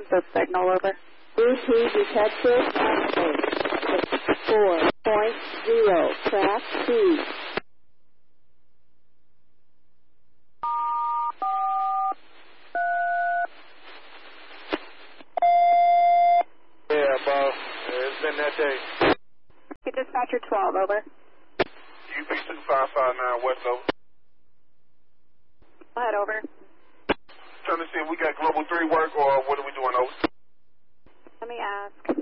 confirms the signal, over. BP detected at 4.0, track 2. Yeah, boss. It's been that day. Okay, dispatcher 12, over. UP 2559 West, over. Go ahead, over. Trying to see if we got Global 3 work or what are we doing, over? Let me ask.